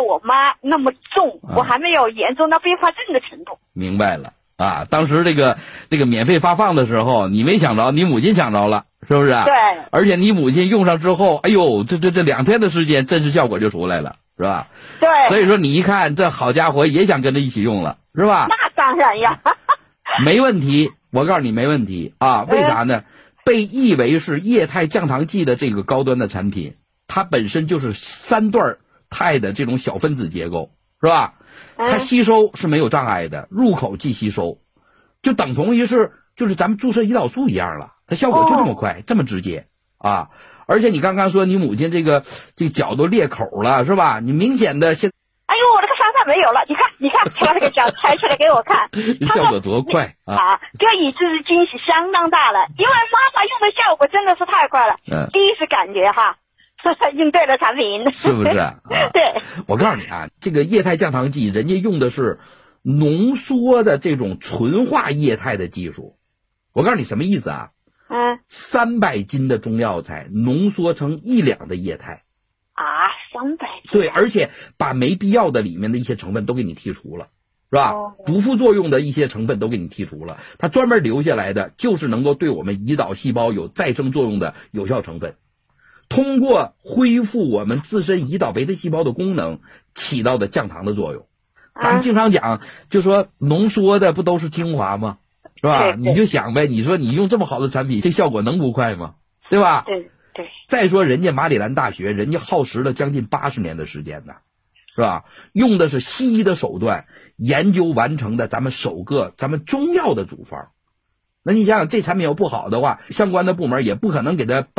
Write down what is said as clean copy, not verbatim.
像我妈那么重，我还没有严重到并发症的程度。 明白了啊！当时这个免费发放的时候，你没抢着，你母亲抢着了，是不是？ 对。 而且你母亲用上之后，哎呦，这2天的时间，真实效果就出来了，是吧？ 对。 所以说你一看，这好家伙，也想跟着一起用了，是吧？ 那当然呀。 没问题，我告诉你没问题啊！为啥呢？被译为是液态降糖剂的这个高端的产品，它本身就是3段肽的这种小分子结构，是吧？它吸收是没有障碍的，入口即吸收，就等同于就是咱们注射胰岛素一样了，它效果就这么快，这么直接啊！而且你刚刚说你母亲这个脚都裂口了，是吧？你明显的哎呦，我这个伤上没有了，你看，把这个脚抬出来给我看， 效果多快啊！ 这一次是惊喜相当大了，因为妈妈用的效果真的是太快了。第一次感觉用对了产品， 是不是？ 对， 我告诉你啊，这个液态降糖剂，人家用的是浓缩的这种纯化液态的技术。我告诉你什么意思啊？300斤的中药材浓缩成1两的液态。 300斤。 对，而且把没必要的里面的一些成分都给你剔除了，是吧？不副作用的一些成分都给你剔除了，它专门留下来的就是能够对我们胰岛细胞有再生作用的有效成分。通过恢复我们自身胰岛贝塔细胞的功能，起到的降糖的作用。咱们经常讲，就说浓缩的不都是精华吗？是吧？你就想呗，你说你用这么好的产品，这效果能不快吗？对吧？ 对。 再说人家马里兰大学，人家耗时了将近80年的时间呢，是吧？用的是西医的手段研究完成的咱们首个中药的组方。那你想想，这产品要不好的话，相关的部门也不可能给它